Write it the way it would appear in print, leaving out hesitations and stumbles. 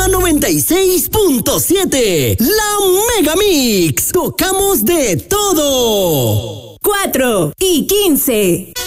Rima 96.7. La Mega Mix. Tocamos de todo. 4 y 15.